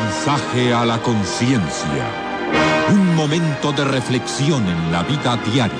mensaje a la conciencia. Un momento de reflexión en la vida diaria.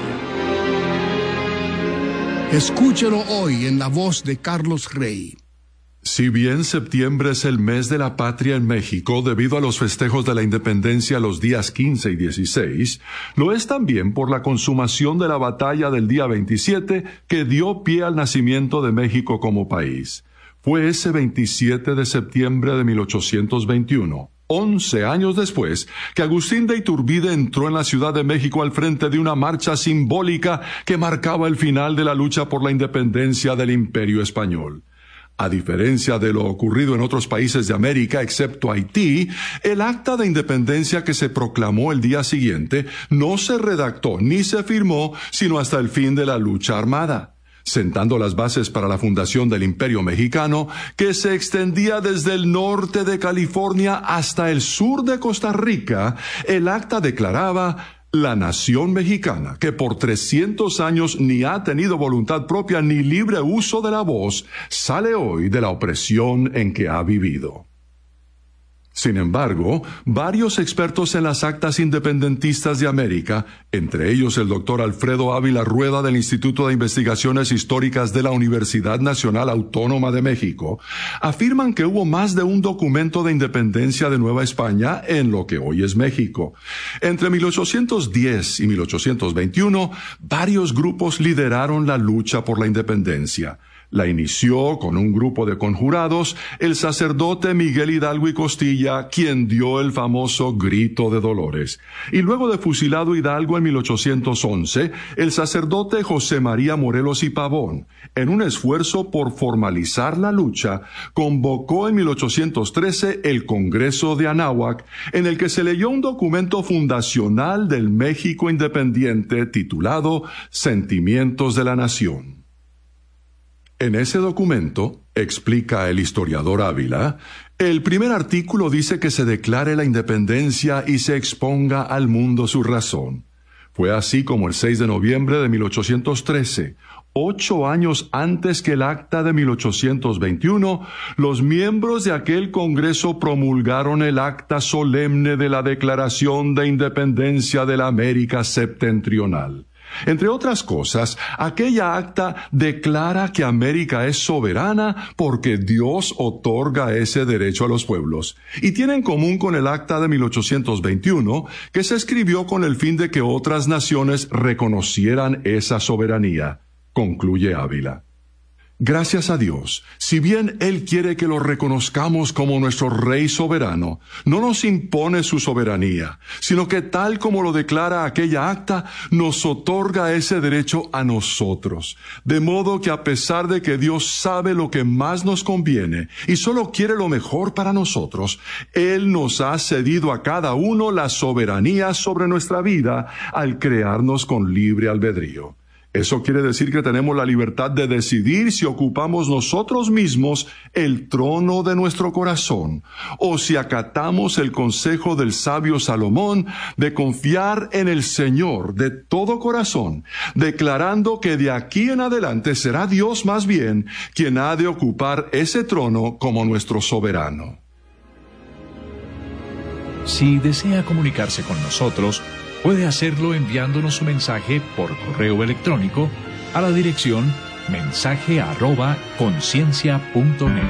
Escúchelo hoy en la voz de Carlos Rey. Si bien septiembre es el mes de la patria en México debido a los festejos de la independencia los días 15 y 16, lo es también por la consumación de la batalla del día 27 que dio pie al nacimiento de México como país. Fue ese 27 de septiembre de 1821, 11 años después, que Agustín de Iturbide entró en la Ciudad de México al frente de una marcha simbólica que marcaba el final de la lucha por la independencia del Imperio Español. A diferencia de lo ocurrido en otros países de América, excepto Haití, el acta de independencia que se proclamó el día siguiente no se redactó ni se firmó sino hasta el fin de la lucha armada, sentando las bases para la fundación del Imperio Mexicano, que se extendía desde el norte de California hasta el sur de Costa Rica. El acta declaraba: la nación mexicana, que por 300 años ni ha tenido voluntad propia ni libre uso de la voz, sale hoy de la opresión en que ha vivido. Sin embargo, varios expertos en las actas independentistas de América, entre ellos el doctor Alfredo Ávila Rueda del Instituto de Investigaciones Históricas de la Universidad Nacional Autónoma de México, afirman que hubo más de un documento de independencia de Nueva España en lo que hoy es México. Entre 1810 y 1821, varios grupos lideraron la lucha por la independencia. La inició con un grupo de conjurados el sacerdote Miguel Hidalgo y Costilla, quien dio el famoso Grito de Dolores. Y luego de fusilado Hidalgo en 1811, el sacerdote José María Morelos y Pavón, en un esfuerzo por formalizar la lucha, convocó en 1813 el Congreso de Anáhuac, en el que se leyó un documento fundacional del México independiente titulado Sentimientos de la Nación. En ese documento, explica el historiador Ávila, el primer artículo dice que se declare la independencia y se exponga al mundo su razón. Fue así como el 6 de noviembre de 1813, 8 años antes que el acta de 1821, los miembros de aquel Congreso promulgaron el acta solemne de la Declaración de Independencia de la América Septentrional. Entre otras cosas, aquella acta declara que América es soberana porque Dios otorga ese derecho a los pueblos, y tiene en común con el acta de 1821, que se escribió con el fin de que otras naciones reconocieran esa soberanía, concluye Ávila. Gracias a Dios, si bien Él quiere que lo reconozcamos como nuestro Rey soberano, no nos impone su soberanía, sino que tal como lo declara aquella acta, nos otorga ese derecho a nosotros. De modo que a pesar de que Dios sabe lo que más nos conviene y solo quiere lo mejor para nosotros, Él nos ha cedido a cada uno la soberanía sobre nuestra vida al crearnos con libre albedrío. Eso quiere decir que tenemos la libertad de decidir si ocupamos nosotros mismos el trono de nuestro corazón, o si acatamos el consejo del sabio Salomón de confiar en el Señor de todo corazón, declarando que de aquí en adelante será Dios más bien quien ha de ocupar ese trono como nuestro soberano. Si desea comunicarse con nosotros, puede hacerlo enviándonos su mensaje por correo electrónico a la dirección mensaje@conciencia.net.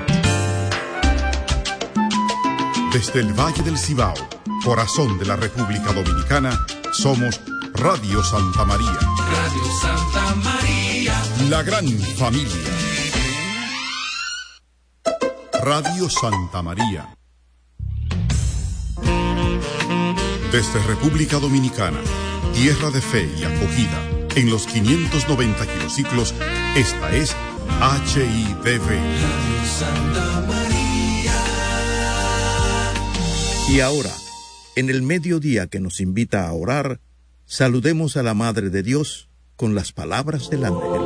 Desde el Valle del Cibao, corazón de la República Dominicana, somos Radio Santa María. Radio Santa María. La gran familia. Radio Santa María. Desde República Dominicana, tierra de fe y acogida, en los 590 kilociclos, esta es HIDV. Santa María. Y ahora, en el mediodía que nos invita a orar, saludemos a la Madre de Dios con las palabras del ángel.